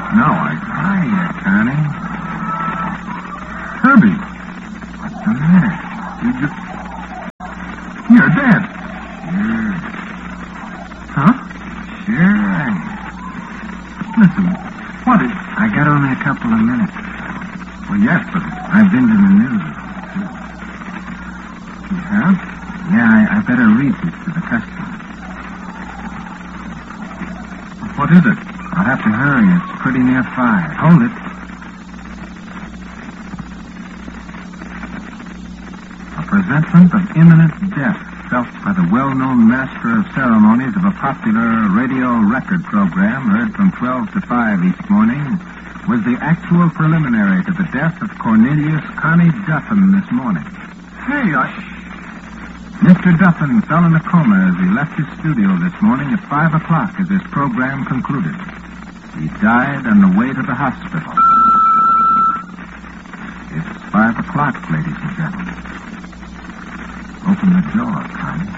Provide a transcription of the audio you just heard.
No, Hiya, Connie. Herbie, what's the matter? You're dead. Sure. Huh? Sure. Listen, what is... I got only a couple of minutes. Well, yes, but... I've been to the news. You have? Yeah, I better read this to the customer. What is it? I'll have to hurry. It's pretty near 5. Hold it. A presentment of imminent death felt by the well-known master of ceremonies of a popular radio record program heard from 12 to 5 each morning was the actual preliminary to the death of Cornelius Connie Duffin this morning. Hey, Mr. Duffin fell in a coma as he left his studio this morning at 5 o'clock as his program concluded. He died on the way to the hospital. It's 5 o'clock, ladies and gentlemen. Open the door, Connie.